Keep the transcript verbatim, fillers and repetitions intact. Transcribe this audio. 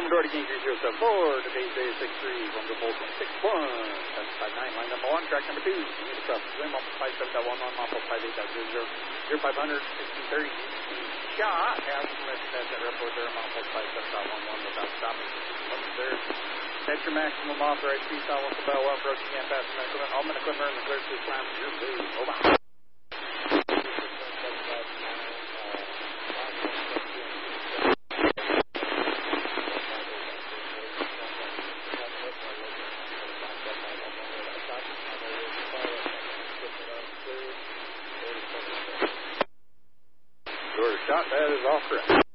door to King three zero seven four, to base A six three, one to four point six one, seven five nine, line number one, track number two, unit across, swim, one five seven dot one one, mile five eight dot zero zero, zero five hundred, sixteen thirty, shot, half permission at that airport there, mile five seven dot one one, without stopping, one there, set your maximum authorized speed, south one, Bell, one, approaching, can't pass the equipment, all men equipment are in the clear to climb, zero two, over. Shot, that is all correct.